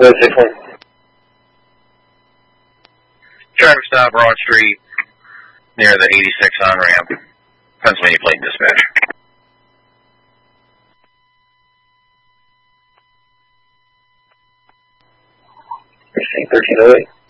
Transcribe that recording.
6-1. Traffic stop, Broad Street, near the 86 on-ramp. Pennsylvania Plate Dispatch. 1308.